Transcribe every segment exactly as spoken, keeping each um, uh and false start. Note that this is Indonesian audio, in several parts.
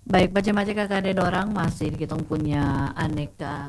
Baik, macam-macam kakak dorang masih kita punya aneka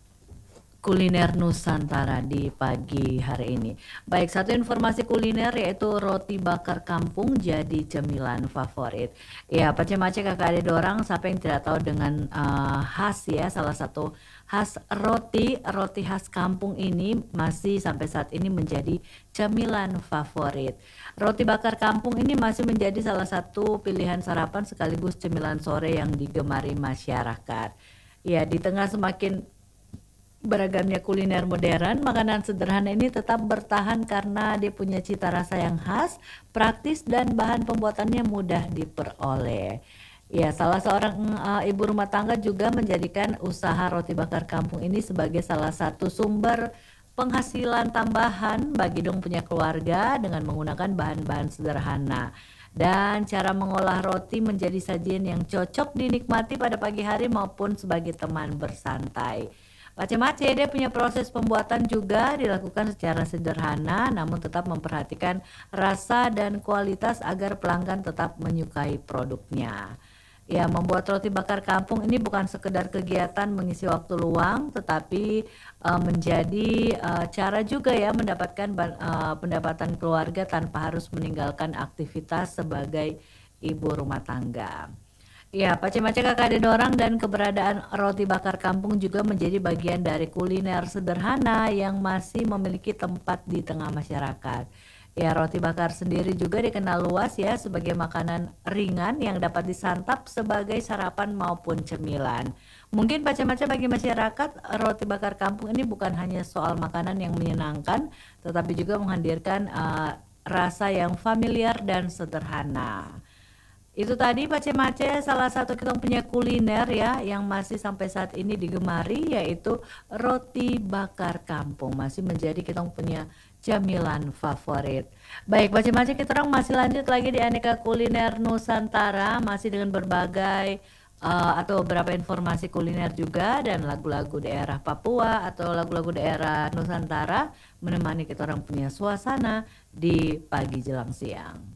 kuliner Nusantara di pagi hari ini. Baik, satu informasi kuliner yaitu roti bakar kampung jadi cemilan favorit. Ya, macam-macam kakak ada dorang, siapa yang tidak tahu dengan uh, khas ya, salah satu khas roti, roti khas kampung ini masih sampai saat ini menjadi cemilan favorit. Roti bakar kampung ini masih menjadi salah satu pilihan sarapan sekaligus cemilan sore yang digemari masyarakat. Ya, di tengah semakin beragamnya kuliner modern, makanan sederhana ini tetap bertahan karena dia punya cita rasa yang khas, praktis dan bahan pembuatannya mudah diperoleh. Ya, salah seorang uh, ibu rumah tangga juga menjadikan usaha roti bakar kampung ini sebagai salah satu sumber penghasilan tambahan bagi dong punya keluarga dengan menggunakan bahan-bahan sederhana. Dan cara mengolah roti menjadi sajian yang cocok dinikmati pada pagi hari maupun sebagai teman bersantai. Macam-macam dia punya proses pembuatan juga dilakukan secara sederhana namun tetap memperhatikan rasa dan kualitas agar pelanggan tetap menyukai produknya. Ya, membuat roti bakar kampung ini bukan sekedar kegiatan mengisi waktu luang tetapi uh, menjadi uh, cara juga ya mendapatkan uh, pendapatan keluarga tanpa harus meninggalkan aktivitas sebagai ibu rumah tangga. Ya, macam-macam kakak ada orang dan keberadaan roti bakar kampung juga menjadi bagian dari kuliner sederhana yang masih memiliki tempat di tengah masyarakat. Ya, roti bakar sendiri juga dikenal luas ya sebagai makanan ringan yang dapat disantap sebagai sarapan maupun cemilan. Mungkin macam-macam bagi masyarakat, roti bakar kampung ini bukan hanya soal makanan yang menyenangkan, tetapi juga menghadirkan uh, rasa yang familiar dan sederhana. Itu tadi pace-mace salah satu kita punya kuliner ya yang masih sampai saat ini digemari yaitu roti bakar kampung masih menjadi kita punya camilan favorit. Baik, pace-mace kita orang masih lanjut lagi di aneka kuliner Nusantara masih dengan berbagai uh, atau beberapa informasi kuliner juga dan lagu-lagu daerah Papua atau lagu-lagu daerah Nusantara menemani kita orang punya suasana di pagi jelang siang.